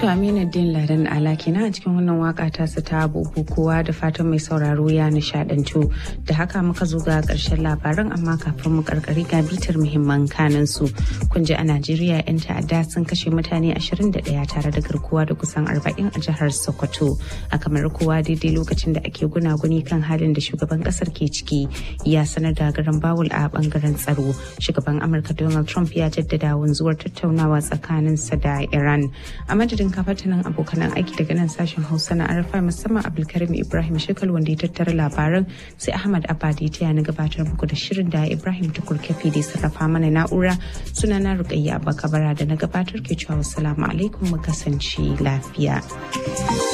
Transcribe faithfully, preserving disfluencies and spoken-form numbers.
Aminuddin Ladan Ala kenan a cikin wannan waka ta su ta bukukuwa da fatan mai sauraro ya nishadantu. Da haka muka zo ga ƙarshen labaran amma kafin mu karkari ga bitar muhimman kanan su. Kun ji a Najeriya 'yan ta'adda sun kashe mutane ashirin da ɗaya tare da garkuwa da kusan arba'in a jihar Sokoto. A kamar kowa daidai lokacin da ake gunaguni kan halin da shugaban kasar ke ciki ya sanar da garan bawul a bangaren tsaro. Shugaban Amurka Donald Trump ya jaddada wanzuwar tattaunawa tsakaninsa da Iran. A madadin kafatanin abokanan aiki daga nan sashen Hausa na Arafa musamman Abdulkarim Ibrahim Shekal wanda ya tattara labaran sai Ahmad Abadi ta yana gabatar muku da shirin da Ibrahim Tukur Kafi da sarrafa mana na'ura sunana Rukayya Abakabara da na gabatar ke cewa wassalamu alaikum mu kasance lafiya.